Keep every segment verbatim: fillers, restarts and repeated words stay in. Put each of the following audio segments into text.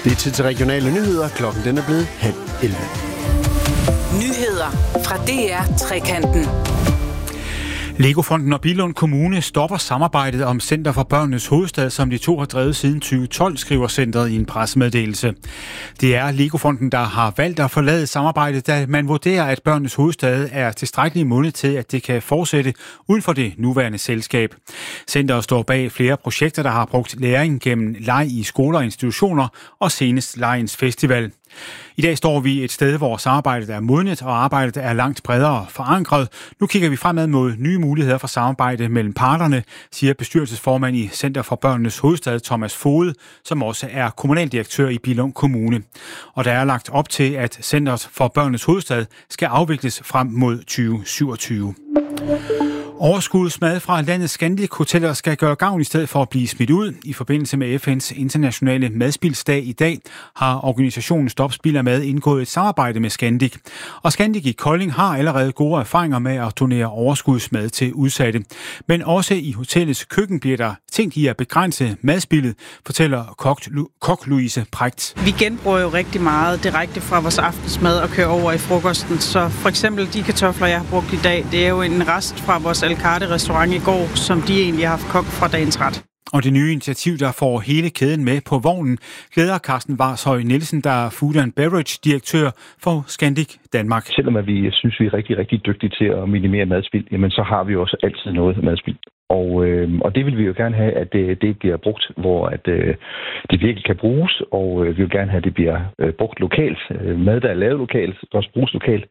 Det er tid til regionale nyheder. Klokken den er blevet halv elleve. Nyheder fra D R Trekanten. Legofonden og Billund Kommune stopper samarbejdet om Center for Børnenes Hovedstad, som de to har drevet siden tyve tolv, skriver centret i en pressemeddelelse. Det er Legofonden, der har valgt at forlade samarbejdet, da man vurderer, at Børnenes Hovedstad er tilstrækkeligt modnet til, at det kan fortsætte uden for det nuværende selskab. Centeret står bag flere projekter, der har brugt læring gennem leg i skoler og institutioner og senest Legens Festival. I dag står vi et sted, hvor samarbejdet er modnet og arbejdet er langt bredere forankret. Nu kigger vi fremad mod nye muligheder for samarbejde mellem parterne, siger bestyrelsesformand i Center for Børnenes Hovedstad, Thomas Foged, som også er kommunaldirektør i Billund Kommune. Og der er lagt op til, at Center for Børnenes Hovedstad skal afvikles frem mod tyve syvogtyve. Overskudsmad fra landets Scandic-hoteller skal gøre gavn i stedet for at blive smidt ud. I forbindelse med F N's internationale madspildsdag i dag har organisationen Stop Spild af Mad indgået et samarbejde med Scandic. Og Scandic i Kolding har allerede gode erfaringer med at donere overskudsmad til udsatte. Men også i hotellets køkken bliver der tænkt i at begrænse madspildet, fortæller kok, kok Louise Prægt. Vi genbruger jo rigtig meget direkte fra vores aftensmad og kører over i frokosten. Så for eksempel de kartofler, jeg har brugt i dag, det er jo en rest fra vores Alcarte-restaurant i går, som de egentlig har haft kogt fra dagens ret. Og det nye initiativ, der får hele kæden med på vognen, glæder Carsten Varshøj Nielsen, der er Food and Beverage-direktør for Scandic Danmark. Selvom at vi synes, vi er rigtig, rigtig dygtige til at minimere madspild, jamen så har vi også altid noget madspild. Og, øh, og det vil vi jo gerne have, at det, det bliver brugt, hvor at, øh, det virkelig kan bruges, og øh, vi vil gerne have, at det bliver øh, brugt lokalt. Mad, der er lavet lokalt, skal også bruges lokalt.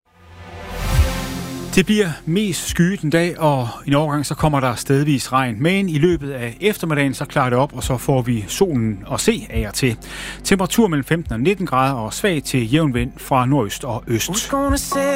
Det bliver mest skyet en dag, og i en overgang så kommer der stedvis regn. Men i løbet af eftermiddagen så klarer det op, og så får vi solen at se af og til. Temperatur mellem femten og nitten grader og svag til jævn vind fra nordøst og øst.